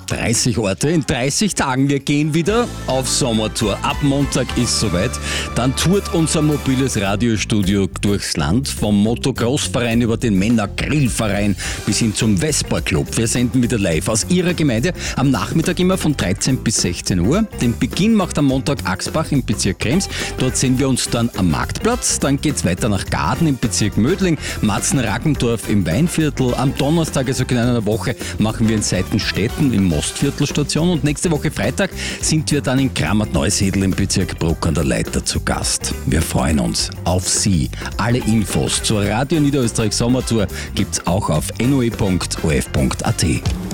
30 Orte in 30 Tagen. Wir gehen wieder auf Sommertour. Ab Montag ist soweit. Dann tourt unser mobiles Radiostudio durchs Land. Vom Motocross-Verein über den Männer-Grillverein bis hin zum Vespa-Club. Wir senden wieder live aus Ihrer Gemeinde. Am Nachmittag immer von 13 bis 16 Uhr. Den Beginn macht am Montag Axbach im Bezirk Krems. Dort sehen wir uns dann am Marktplatz. Dann geht's weiter nach Gaden im Bezirk Mödling. Matzen-Rackendorf im Weinviertel. Am Donnerstag, also in einer Woche, machen wir in Seitenstetten im Mostviertelstation und nächste Woche Freitag sind wir dann in Krammert-Neusiedl im Bezirk Bruck an der Leiter zu Gast. Wir freuen uns auf Sie. Alle Infos zur Radio Niederösterreich Sommertour gibt's auch auf noe.of.at.